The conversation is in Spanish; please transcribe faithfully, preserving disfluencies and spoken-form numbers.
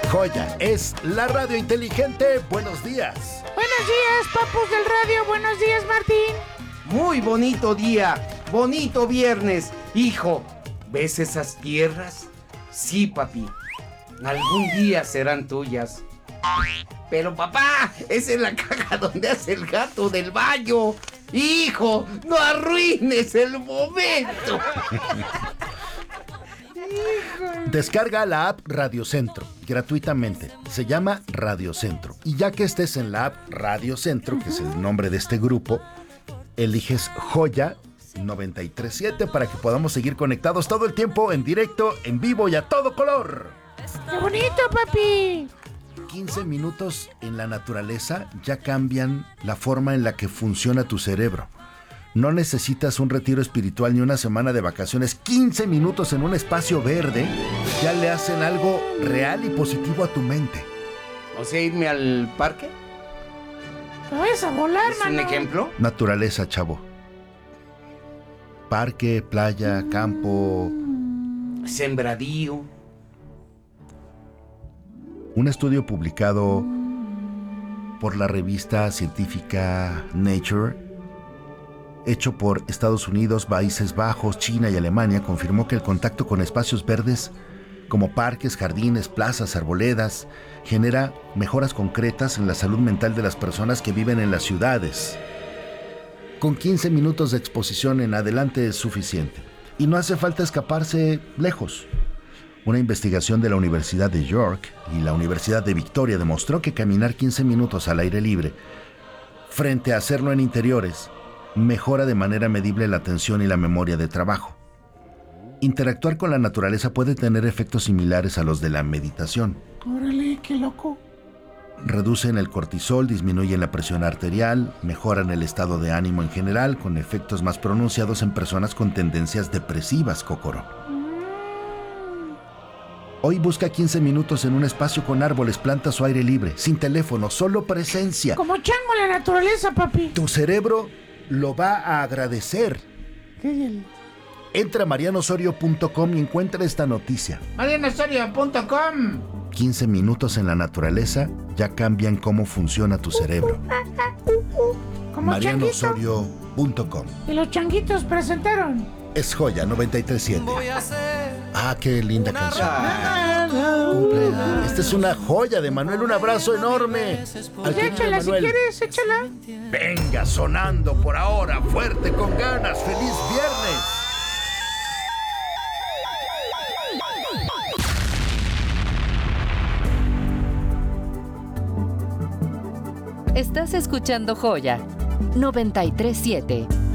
Joya es la radio inteligente. Buenos días. Buenos días, papus del radio. Buenos días, Martín. Muy bonito día, bonito viernes. Hijo, ¿ves esas tierras? Sí, papi. Algún día serán tuyas. Pero papá, esa es la caja donde hace el gato del baño. Hijo, no arruines el momento. Descarga la app Radio Centro gratuitamente. Se llama Radio Centro. Y ya que estés en la app Radio Centro, que es el nombre de este grupo, eliges Joya noventa y tres punto siete para que podamos seguir conectados todo el tiempo, en directo, en vivo y a todo color. ¡Qué bonito, papi! quince minutos en la naturaleza ya cambian la forma en la que funciona tu cerebro. No necesitas un retiro espiritual ni una semana de vacaciones. quince minutos en un espacio verde ya le hacen algo real y positivo a tu mente. O sea, irme al parque. Te vas a volar, ¿Es mano. un ejemplo? Naturaleza, chavo. Parque, playa, campo. Sembradío. Un estudio publicado por la revista científica Nature, hecho por Estados Unidos, Países Bajos, China y Alemania, confirmó que el contacto con espacios verdes como parques, jardines, plazas, arboledas, genera mejoras concretas en la salud mental de las personas que viven en las ciudades. Con quince minutos de exposición en adelante es suficiente. Y no hace falta escaparse lejos. Una investigación de la Universidad de York y la Universidad de Victoria demostró que caminar quince minutos al aire libre, frente a hacerlo en interiores, mejora de manera medible la atención y la memoria de trabajo. Interactuar con la naturaleza puede tener efectos similares a los de la meditación. Órale, qué loco. Reducen el cortisol, disminuyen la presión arterial, mejoran el estado de ánimo en general, con efectos más pronunciados en personas con tendencias depresivas, Cocoro. Hoy busca quince minutos en un espacio con árboles, plantas o aire libre, sin teléfono, solo presencia. Como chango en la naturaleza, papi. Tu cerebro lo va a agradecer. ¿Qué es el...? Entra a mariano osorio punto com y encuentra esta noticia. mariano osorio punto com. quince minutos en la naturaleza ya cambian cómo funciona tu cerebro. Como mariano changuito. osorio punto com. Y los changuitos presentaron. Es Joya noventa y tres punto siete. Ah, qué linda canción. Ah, Esta es una joya de Manuel. Un abrazo enorme. Al querido Échala si Manuel. quieres, échala. Venga, sonando por ahora, fuerte, con ganas. ¡Feliz viernes! Estás escuchando Joya noventa y tres punto siete.